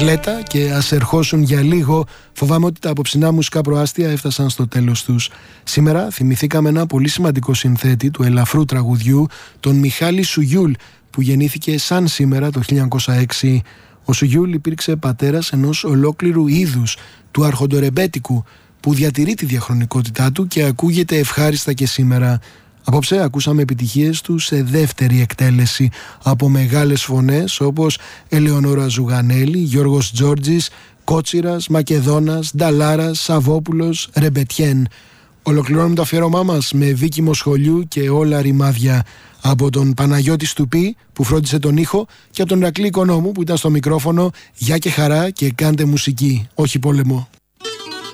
Γλέτα και Ας ερχόσουν για λίγο. Φοβάμαι ότι τα απόψινά μουσικά προάστια έφτασαν στο τέλος τους. Σήμερα θυμηθήκαμε ένα πολύ σημαντικό συνθέτη του ελαφρού τραγουδιού, τον Μιχάλη Σουγιούλ, που γεννήθηκε σαν σήμερα το 1906. Ο Σουγιούλ υπήρξε πατέρας ενός ολόκληρου είδους, του αρχοντορεμπέτικου, που διατηρεί τη διαχρονικότητά του και ακούγεται ευχάριστα και σήμερα. Απόψε ακούσαμε επιτυχίες του σε δεύτερη εκτέλεση από μεγάλες φωνές όπως Ελεονόρα Ζουγανέλη, Γιώργος Τζόρτζης, Κότσιρας, Μακεδόνας, Νταλάρας, Σαββόπουλος, Ρεμπετιέν. Ολοκληρώνουμε το αφιέρωμά μας με Βίκη Σχολιού και όλα ρημάδια, από τον Παναγιώτη Στουπί που φρόντισε τον ήχο και από τον Ηρακλή Οικονόμου που ήταν στο μικρόφωνο. Γεια και χαρά και κάντε μουσική, όχι πόλεμο.